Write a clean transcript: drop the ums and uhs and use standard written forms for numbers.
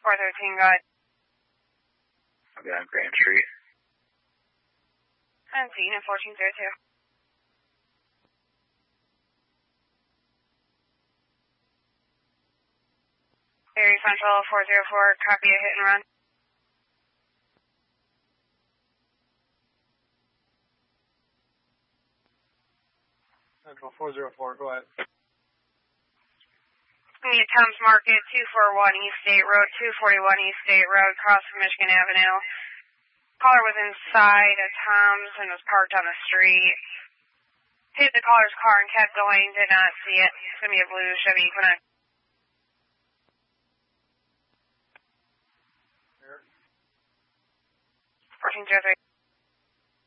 413, go ahead. Okay, on Graham Street. And see, unit 1402. Erie Central 404, copy a hit and run. Central 404, go ahead. Need Tom's Market, 241 East State Road, 241 East State Road, cross from Michigan Avenue. Caller was inside a Tom's and was parked on the street. Hit the caller's car and kept going, did not see it. It's going to be a blue Chevy Equinox. Here. 1403.